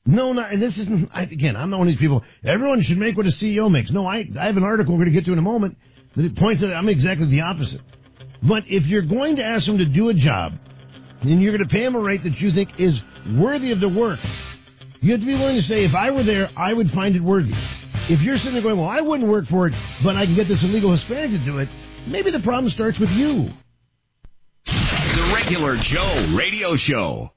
No, and this isn't, again, I'm not one of these people, everyone should make what a CEO makes. No, I have an article we're going to get to in a moment that points out I'm exactly the opposite. But if you're going to ask them to do a job, and you're going to pay them a rate that you think is worthy of the work, you have to be willing to say, if I were there, I would find it worthy. If you're sitting there going, well, I wouldn't work for it, but I can get this illegal Hispanic to do it, maybe the problem starts with you. The Regular Joe Radio Show.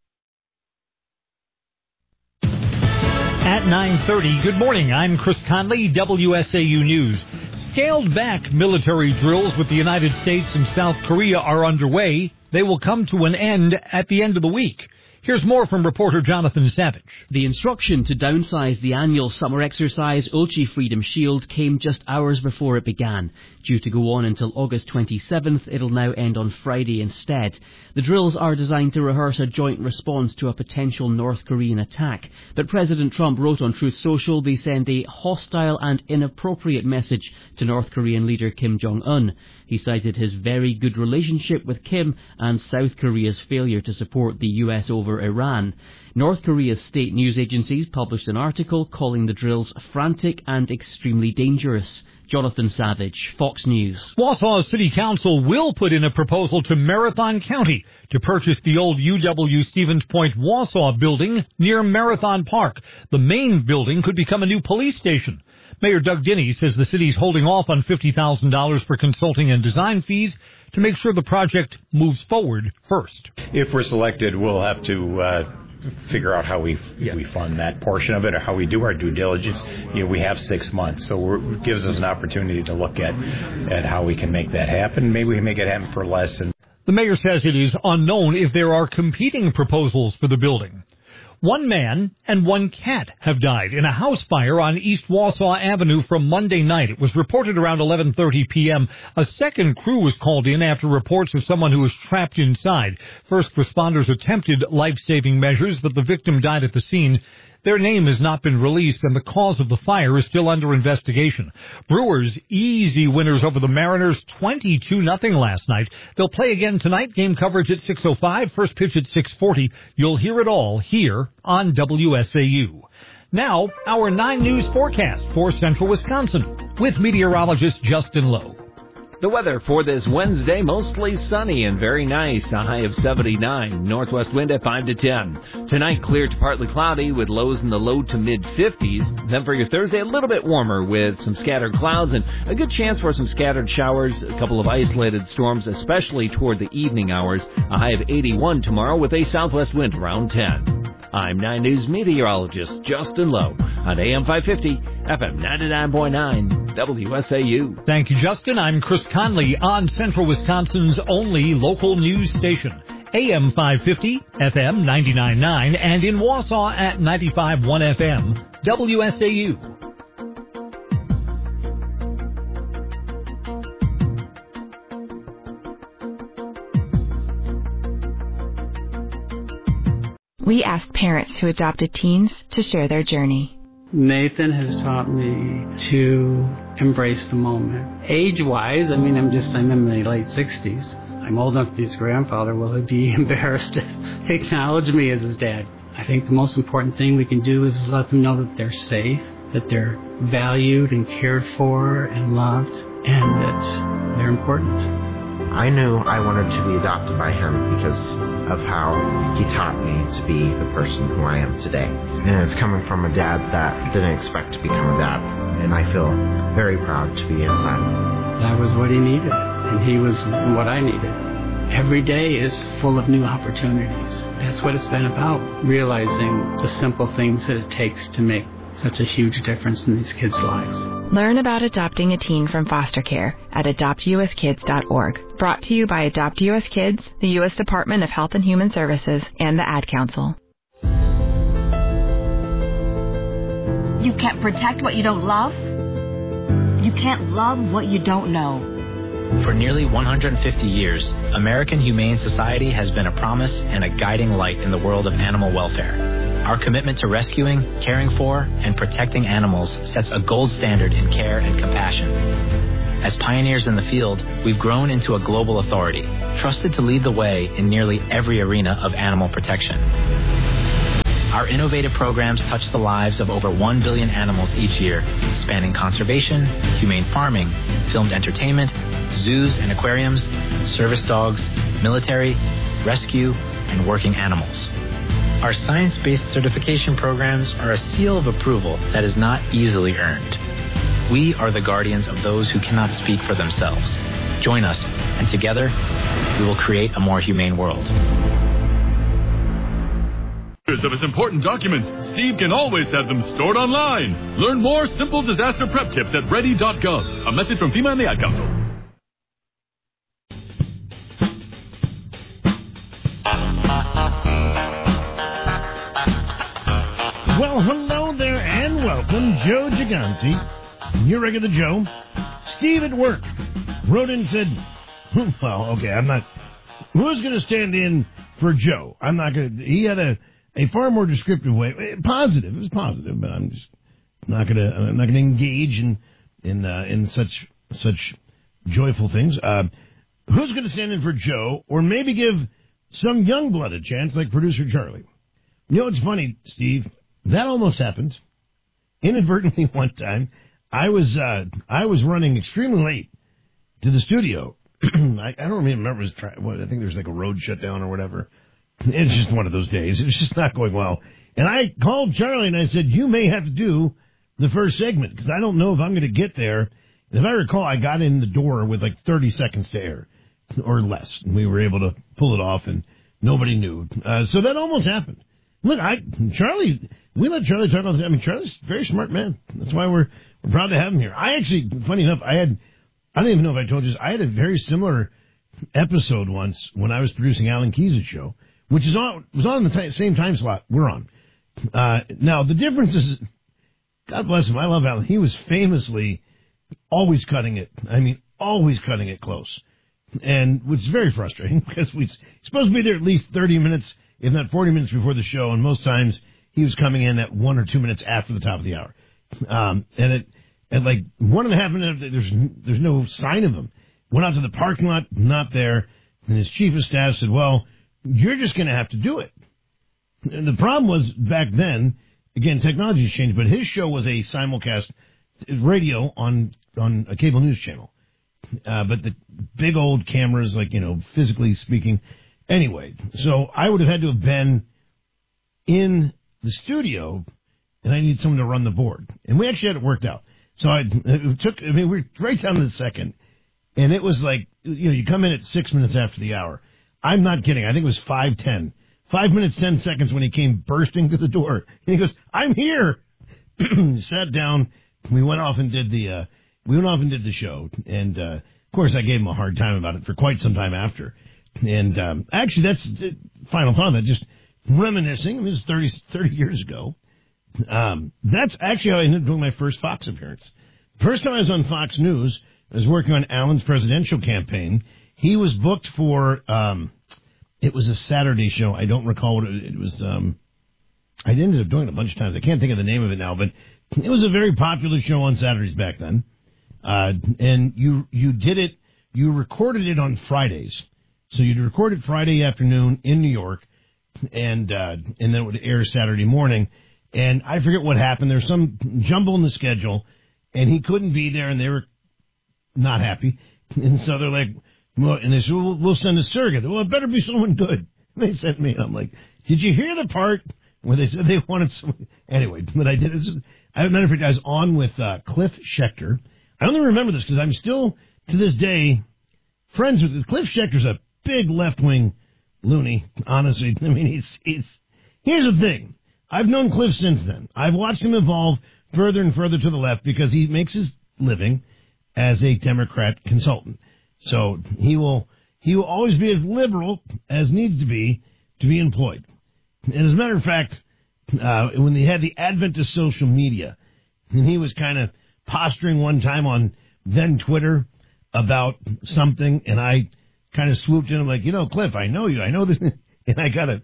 At 9:30, good morning. I'm Chris Conley, WSAU News. Scaled-back military drills with the United States and South Korea are underway. They will come to an end at the end of the week. Here's more from reporter Jonathan Savage. The instruction to downsize the annual summer exercise, Ulchi Freedom Shield, came just hours before it began. Due to go on until August 27th, it'll now end on Friday instead. The drills are designed to rehearse a joint response to a potential North Korean attack. But President Trump wrote on Truth Social they send a hostile and inappropriate message to North Korean leader Kim Jong-un. He cited his very good relationship with Kim and South Korea's failure to support the US over Iran. North Korea's state news agencies published an article calling the drills frantic and extremely dangerous. Jonathan Savage, Fox News. Wausau City Council will put in a proposal to Marathon County to purchase the old UW Stevens Point Wausau building near Marathon Park. The main building could become a new police station. Mayor Doug Dinney says the city's holding off on $50,000 for consulting and design fees to make sure the project moves forward first. If we're selected, we'll have to figure out how we fund that portion of it or how we do our due diligence. We have 6 months, so it gives us an opportunity to look at how we can make that happen. Maybe we can make it happen for less. The mayor says it is unknown if there are competing proposals for the building. One man and one cat have died in a house fire on East Wausau Avenue from Monday night. It was reported around 11:30 p.m. A second crew was called in after reports of someone who was trapped inside. First responders attempted life-saving measures, but the victim died at the scene. Their name has not been released, and the cause of the fire is still under investigation. Brewers easy winners over the Mariners, 22-0 last night. They'll play again tonight. Game coverage at 6:05, first pitch at 6:40. You'll hear it all here on WSAU. Now, our 9 News forecast for central Wisconsin with meteorologist Justin Lowe. The weather for this Wednesday, mostly sunny and very nice, a high of 79, northwest wind at 5 to 10. Tonight, clear to partly cloudy with lows in the low to mid-50s. Then for your Thursday, a little bit warmer with some scattered clouds and a good chance for some scattered showers, a couple of isolated storms, especially toward the evening hours. A high of 81 tomorrow with a southwest wind around 10. I'm 9 News meteorologist Justin Lowe on AM 550, FM 99.9, WSAU. Thank you, Justin. I'm Chris Conley on Central Wisconsin's only local news station. AM 550, FM 99.9, and in Wausau at 95.1 FM, WSAU. We asked parents who adopted teens to share their journey. Nathan has taught me to embrace the moment. Age-wise, I'm in my late 60s. I'm old enough to be his grandfather. Will he be embarrassed to acknowledge me as his dad? I think the most important thing we can do is let them know that they're safe, that they're valued and cared for and loved, and that they're important. I knew I wanted to be adopted by him because of how he taught me to be the person who I am today. And it's coming from a dad that didn't expect to become a dad. And I feel very proud to be his son. That was what he needed, and he was what I needed. Every day is full of new opportunities. That's what it's been about, realizing the simple things that it takes to make such a huge difference in these kids' lives. Learn about adopting a teen from foster care at adoptuskids.org. Brought to you by Adopt U.S. Kids, the U.S. Department of Health and Human Services, and the Ad Council. You can't protect what you don't love. You can't love what you don't know. For nearly 150 years, American Humane Society has been a promise and a guiding light in the world of animal welfare. Our commitment to rescuing, caring for, and protecting animals sets a gold standard in care and compassion. As pioneers in the field, we've grown into a global authority, trusted to lead the way in nearly every arena of animal protection. Our Our innovative programs touch the lives of over 1 billion animals each year, spanning conservation, humane farming, filmed entertainment, zoos and aquariums, service dogs, military, rescue, and working animals. Our science-based certification programs are a seal of approval that is not easily earned. We are the guardians of those who cannot speak for themselves. Join us, and together, we will create a more humane world. Of his important documents, Steve can always have them stored online. Learn more simple disaster prep tips at ready.gov. A message from FEMA and the Ad Council. Well, hello there and welcome. Joe Gigante, your regular Joe. Steve at work wrote in and said, well, okay, I'm not, who's going to stand in for Joe? I'm not going to, he had a far more descriptive way. Positive, it was positive, but I'm just not going to engage in such joyful things. Who's going to stand in for Joe, or maybe give some young blood a chance, like producer Charlie? You know, it's funny, Steve. That almost happened. Inadvertently one time, I was running extremely late to the studio. I don't even remember. I think there was like a road shutdown or whatever. It's just one of those days. It's just not going well. And I called Charlie and I said, you may have to do the first segment because I don't know if I'm going to get there. If I recall, I got in the door with like 30 seconds to air or less. And we were able to pull it off and nobody knew. So that almost happened. Look, we let Charlie talk all the time. I mean, Charlie's a very smart man. That's why we're proud to have him here. I actually, funny enough, I don't even know if I told you this, I had a very similar episode once when I was producing Alan Keyes' show, which was on the same time slot we're on. Now, the difference is, God bless him, I love Alan. He was famously always cutting it. I mean, always cutting it close. And, which is very frustrating because we're supposed to be there at least 30 minutes, if not 40 minutes before the show, and most times he was coming in at 1 or 2 minutes after the top of the hour. And at like 1.5 minutes, there's no sign of him. Went out to the parking lot, not there, and his chief of staff said, well, you're just going to have to do it. And the problem was back then, again, technology has changed, but his show was a simulcast radio on a cable news channel. But the big old cameras, like, physically speaking. Anyway, so I would have had to have been in the studio, and I need someone to run the board. And we actually had it worked out. So we were right down to the second, and it was like, you come in at 6 minutes after the hour. I'm not kidding. I think it was 5:10. 5 minutes, 10 seconds when he came bursting to the door. And he goes, I'm here. Sat down. We went off and did the show. And, of course, I gave him a hard time about it for quite some time after. And, actually, that's the final thought of that. Just reminiscing. I mean, it was 30 years ago. That's actually how I ended up doing my first Fox appearance. First time I was on Fox News, I was working on Alan's presidential campaign. He was booked for, it was a Saturday show. I don't recall what it was. I ended up doing it a bunch of times. I can't think of the name of it now, but it was a very popular show on Saturdays back then. And you did it, you recorded it on Fridays. So you'd record it Friday afternoon in New York, and then it would air Saturday morning. And I forget what happened. There's some jumble in the schedule, and he couldn't be there, and they were not happy. And so they're like, well, and they said, we'll send a surrogate. Well, it better be someone good. And they sent me, and I'm like, did you hear the part where they said they wanted someone? Anyway, but I did. As a matter of fact, I was on with Cliff Schechter. I only remember this because I'm still, to this day, friends with Cliff Schechter's a big left-wing loony, honestly. I mean, here's the thing. I've known Cliff since then. I've watched him evolve further and further to the left because he makes his living as a Democrat consultant. So he will always be as liberal as needs to be employed. And as a matter of fact, when they had the advent of social media, and he was kind of posturing one time on then Twitter about something, and I kind of swooped in. I'm like, Cliff, I know you. I know this. And I got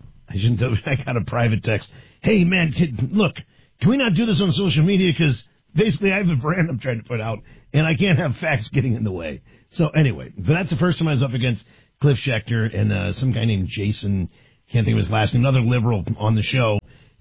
a private text. Hey, man, look, can we not do this on social media? Because basically I have a brand I'm trying to put out, and I can't have facts getting in the way. So anyway, but that's the first time I was up against Cliff Schechter and some guy named Jason, can't think of his last name, another liberal on the show.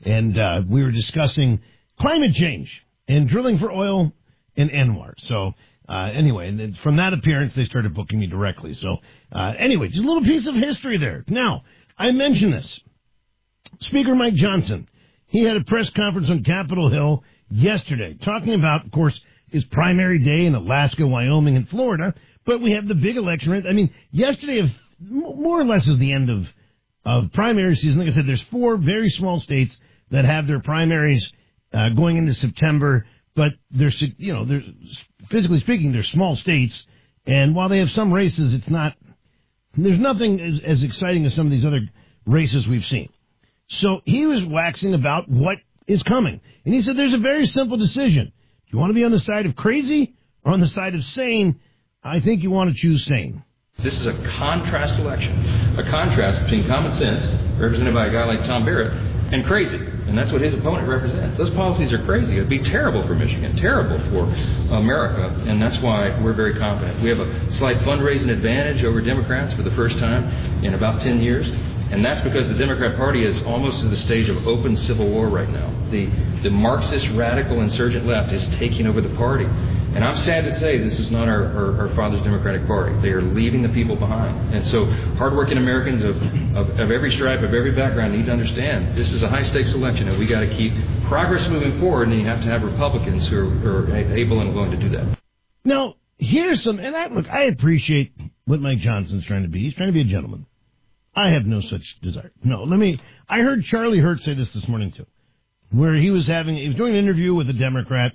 And we were discussing climate change and drilling for oil in Anwar. So anyway, and then from that appearance, they started booking me directly. So anyway, just a little piece of history there. Now, I mentioned this. Speaker Mike Johnson, he had a press conference on Capitol Hill yesterday, talking about, of course, his primary day in Alaska, Wyoming, and Florida. But we have the big election. I mean, yesterday more or less is the end of primary season. Like I said, there's 4 very small states that have their primaries going into September. But they're physically speaking, they're small states. And while they have some races, there's nothing as exciting as some of these other races we've seen. So he was waxing about what is coming. And he said there's a very simple decision. Do you want to be on the side of crazy or on the side of sane? I think you want to choose sane. This is a contrast election, a contrast between common sense, represented by a guy like Tom Barrett, and crazy. And that's what his opponent represents. Those policies are crazy. It would be terrible for Michigan, terrible for America, and that's why we're very confident. We have a slight fundraising advantage over Democrats for the first time in about 10 years. And that's because the Democrat Party is almost at the stage of open civil war right now. The Marxist radical insurgent left is taking over the party. And I'm sad to say this is not our father's Democratic Party. They are leaving the people behind. And so hardworking Americans of every stripe, of every background need to understand this is a high-stakes election, and we got to keep progress moving forward, and you have to have Republicans who are able and willing to do that. Now, here's some, and I appreciate what Mike Johnson's trying to be. He's trying to be a gentleman. I have no such desire. No, I heard Charlie Hurt say this morning, too, where he was doing an interview with a Democrat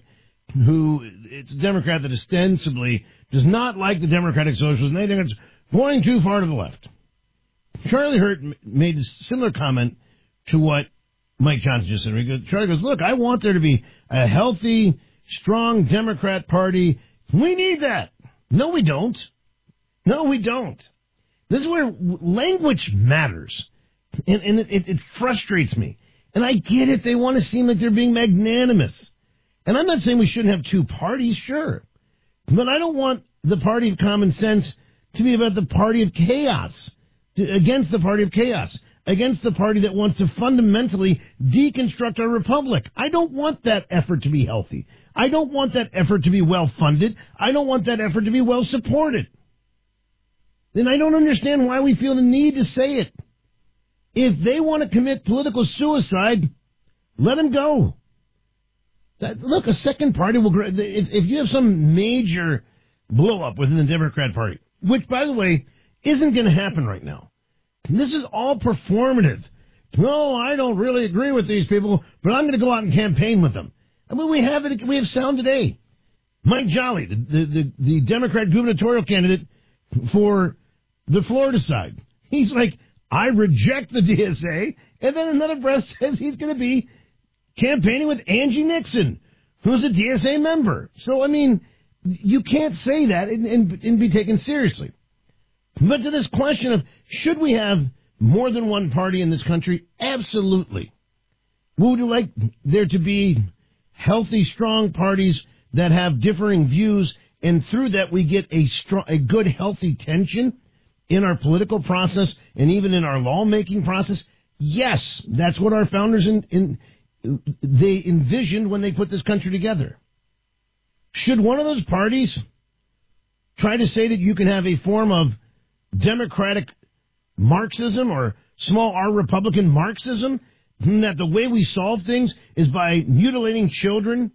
it's a Democrat that ostensibly does not like the Democratic Socialists, and they think it's going too far to the left. Charlie Hurt made a similar comment to what Mike Johnson just said. Charlie goes, look, I want there to be a healthy, strong Democrat Party. We need that. No, we don't. No, we don't. This is where language matters, and it frustrates me. And I get it. They want to seem like they're being magnanimous. And I'm not saying we shouldn't have 2 parties, sure. But I don't want the party of common sense to be about the party of chaos, against the party of chaos, against the party that wants to fundamentally deconstruct our republic. I don't want that effort to be healthy. I don't want that effort to be well-funded. I don't want that effort to be well-supported. And I don't understand why we feel the need to say it. If they want to commit political suicide, let them go. Look, a second party will grow. If you have some major blow-up within the Democrat Party, which, by the way, isn't going to happen right now. This is all performative. No, I don't really agree with these people, but I'm going to go out and campaign with them. I mean, we have sound today. Mike Jolly, the Democrat gubernatorial candidate for the Florida side. He's like, I reject the DSA, and then another breath says he's going to be campaigning with Angie Nixon, who's a DSA member. So, I mean, you can't say that and be taken seriously. But to this question of, should we have more than one party in this country? Absolutely. Would you like there to be healthy, strong parties that have differing views, and through that we get a good, healthy tension in our political process and even in our lawmaking process? Yes, that's what our founders they envisioned when they put this country together. Should one of those parties try to say that you can have a form of democratic Marxism or small r Republican Marxism, that the way we solve things is by mutilating children,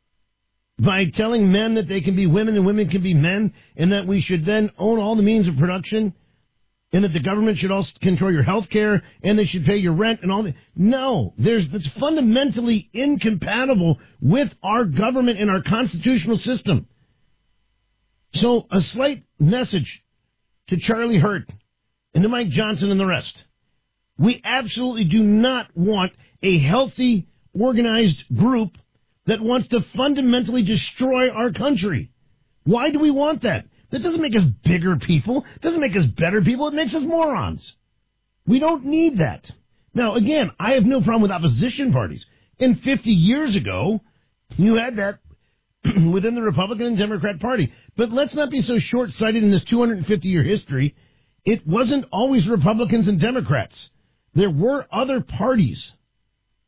by telling men that they can be women and women can be men, and that we should then own all the means of production, and that the government should also control your health care, and they should pay your rent and all that? No, it's fundamentally incompatible with our government and our constitutional system. So a slight message to Charlie Hurt and to Mike Johnson and the rest. We absolutely do not want a healthy, organized group that wants to fundamentally destroy our country. Why do we want that? That doesn't make us bigger people. It doesn't make us better people. It makes us morons. We don't need that. Now, again, I have no problem with opposition parties. And 50 years ago, you had that within the Republican and Democrat Party. But let's not be so short-sighted in this 250-year history. It wasn't always Republicans and Democrats. There were other parties.